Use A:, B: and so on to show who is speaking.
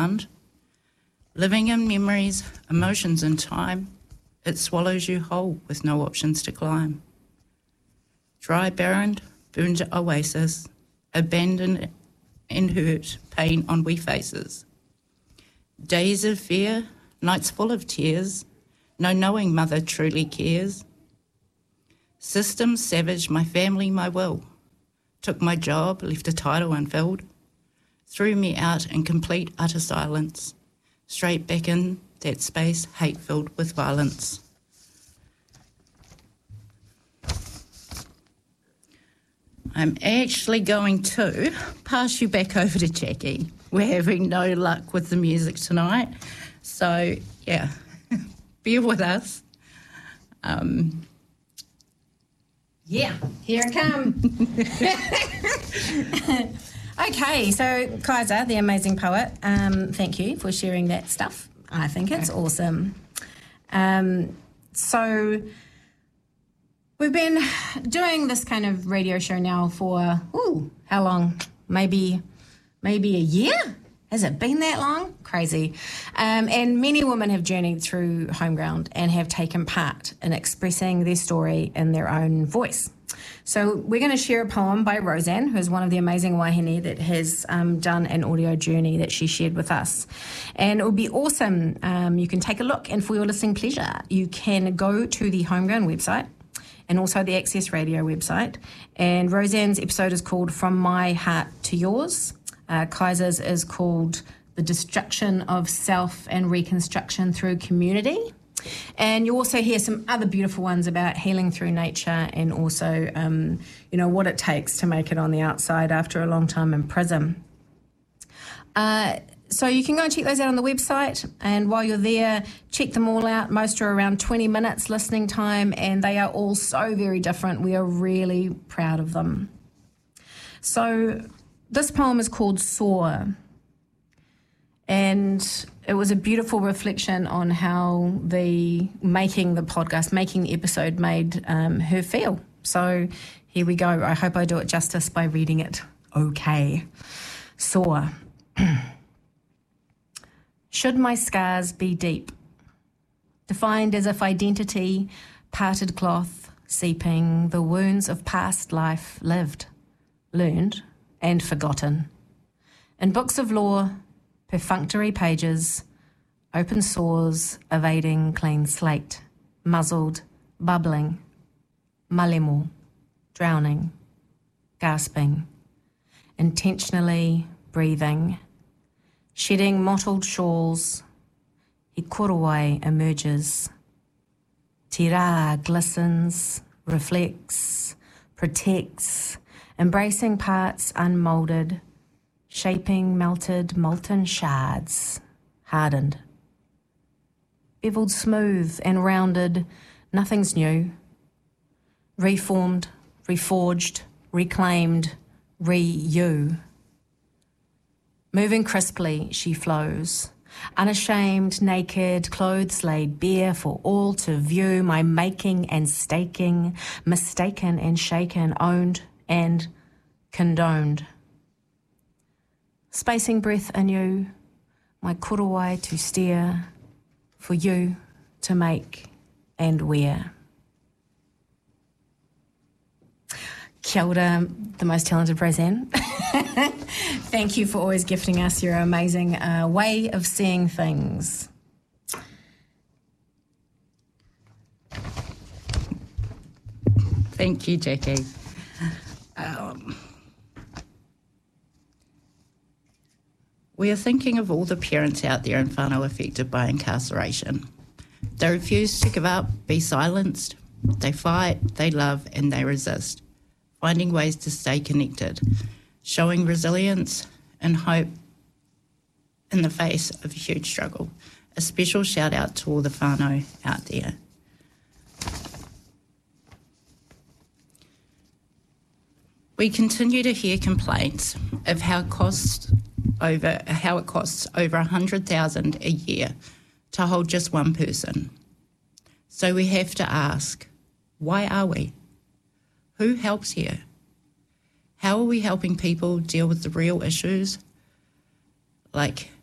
A: demand. Living in memories, emotions and time, it swallows you whole with no options to climb. Dry, barren, burned oasis, abandoned and hurt, pain on wee faces. Days of fear, nights full of tears, no knowing mother truly cares. Systems savaged my family, my will, took my job, left a title unfilled, threw me out in complete utter silence, straight back in that space, hate filled with violence. I'm actually going to pass you back over to Jackie. We're having no luck with the music tonight. So, yeah, bear with us.
B: Yeah, here I come. Okay, so Kaiser, the amazing poet, thank you for sharing that stuff. I think it's awesome. So we've been doing this kind of radio show now for, how long? Maybe a year? Has it been that long? Crazy. And many women have journeyed through Homeground and have taken part in expressing their story in their own voice. So we're going to share a poem by Roseanne, who's one of the amazing wahine that has done an audio journey that she shared with us. And it would be awesome. You can take a look, and for your listening pleasure, you can go to the Homeground website and also the Access Radio website. And Roseanne's episode is called From My Heart to Yours. Kaiser's is called The Destruction of Self and Reconstruction Through Community. And you also hear some other beautiful ones about healing through nature and also, what it takes to make it on the outside after a long time in prison. So you can go and check those out on the website. And while you're there, check them all out. Most are around 20 minutes listening time, and they are all so very different. We are really proud of them. So this poem is called Soar. And it was a beautiful reflection on how making the episode made her feel. So here we go. I hope I do it justice by reading it. Okay. Soar. Should my scars be deep, defined as if identity, parted cloth, seeping the wounds of past life lived, learned, and forgotten. In books of law, perfunctory pages, open sores, evading clean slate, muzzled, bubbling, malemo, drowning, gasping, intentionally breathing, shedding mottled shawls, Hikorowai emerges. Tira glistens, reflects, protects, embracing parts unmoulded, shaping melted molten shards, hardened. Beveled smooth and rounded, nothing's new. Reformed, reforged, reclaimed, re-you. Moving crisply, she flows. Unashamed, naked, clothes laid bare for all to view, my making and staking, mistaken and shaken, owned and condoned. Spacing breath anew, my korowai to steer, for you to make and wear. Kia ora, the most talented Roseanne. Thank you for always gifting us your amazing way of seeing things.
A: Thank you, Jackie. We are thinking of all the parents out there in whānau affected by incarceration. They refuse to give up, be silenced. They fight, they love, and they resist, finding ways to stay connected, showing resilience and hope in the face of a huge struggle. A special shout out to all the whānau out there. We continue to hear complaints of how it costs over $100,000 a year to hold just one person. So we have to ask, why are we? Who helps here? How are we helping people deal with the real issues like